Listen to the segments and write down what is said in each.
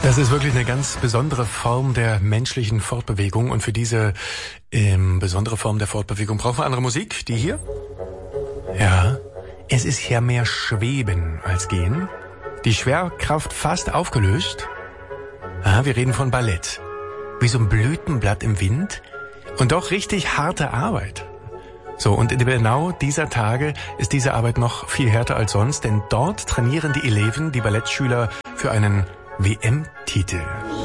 Das ist wirklich eine ganz besondere Form der menschlichen Fortbewegung. Und für diese besondere Form der Fortbewegung brauchen wir andere Musik. Die hier? Ja, es ist ja mehr Schweben als Gehen. Die Schwerkraft fast aufgelöst. Ah, wir reden von Ballett. Wie so ein Blütenblatt im Wind. Und doch richtig harte Arbeit. So, und in genau dieser Tage ist diese Arbeit noch viel härter als sonst, denn dort trainieren die Eleven, die Ballettschüler, für einen WM-Titel.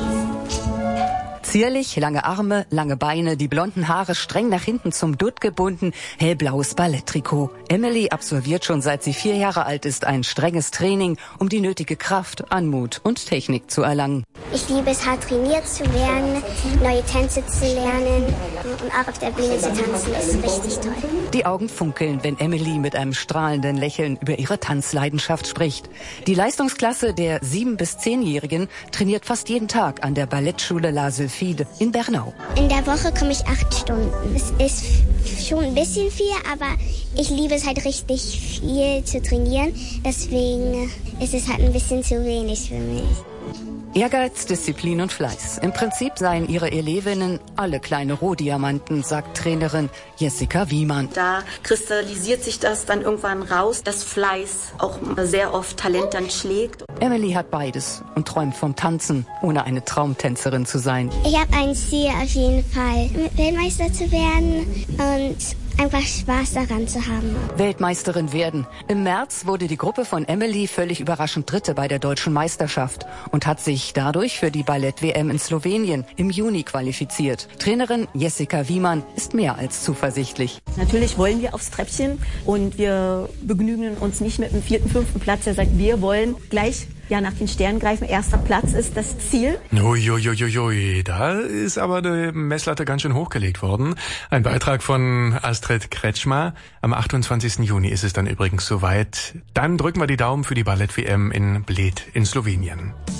Zierlich, lange Arme, lange Beine, die blonden Haare streng nach hinten zum Dutt gebunden, hellblaues Balletttrikot. Emily absolviert schon seit sie 4 Jahre alt ist ein strenges Training, um die nötige Kraft, Anmut und Technik zu erlangen. Ich liebe es, hart trainiert zu werden, neue Tänze zu lernen und auch auf der Bühne zu tanzen, ist richtig toll. Die Augen funkeln, wenn Emily mit einem strahlenden Lächeln über ihre Tanzleidenschaft spricht. Die Leistungsklasse der 7- bis 10-Jährigen trainiert fast jeden Tag an der Ballettschule La Sylphide in Bernau. In der Woche komme ich 8 Stunden. Es ist schon ein bisschen viel, aber ich liebe es halt richtig viel zu trainieren. Deswegen ist es halt ein bisschen zu wenig für mich. Ehrgeiz, Disziplin und Fleiß. Im Prinzip seien ihre Elevinnen alle kleine Rohdiamanten, sagt Trainerin Jessica Wiemann. Da kristallisiert sich das dann irgendwann raus, dass Fleiß auch sehr oft Talent dann schlägt. Emily hat beides und träumt vom Tanzen, ohne eine Traumtänzerin zu sein. Ich habe ein Ziel auf jeden Fall, Weltmeister zu werden und einfach Spaß daran zu haben. Weltmeisterin werden. Im März wurde die Gruppe von Emily völlig überraschend Dritte bei der deutschen Meisterschaft und hat sich dadurch für die Ballett-WM in Slowenien im Juni qualifiziert. Trainerin Jessica Wiemann ist mehr als zuversichtlich. Natürlich wollen wir aufs Treppchen und wir begnügen uns nicht mit dem 4., 5. Platz. Er sagt, wir wollen gleich nach den Sternen greifen. 1. Platz ist das Ziel. Uiuiuiui, da ist aber die Messlatte ganz schön hochgelegt worden. Ein Beitrag von Astrid Kretschmer. Am 28. Juni ist es dann übrigens soweit. Dann drücken wir die Daumen für die Ballett-WM in Bled in Slowenien.